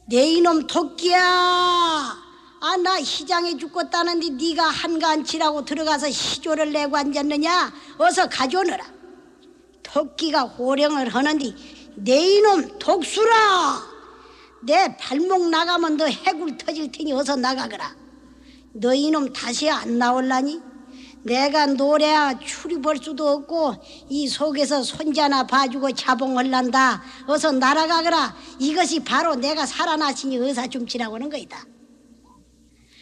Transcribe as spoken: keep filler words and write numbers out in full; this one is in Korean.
내 이놈 토끼야, 아, 나 시장에 죽겠다는데 네가 한간치라고 들어가서 시조를 내고 앉았느냐? 어서 가져오너라. 토끼가 호령을 하는데 내 이놈 독수라, 내 발목 나가면 너 해굴 터질 테니 어서 나가거라. 너 이놈 다시 안 나올라니? 내가 노래야 출입할 수도 없고 이 속에서 손자나 봐주고 자봉할란다. 어서 날아가거라. 이것이 바로 내가 살아나시니 의사줌치라고 하는 거이다.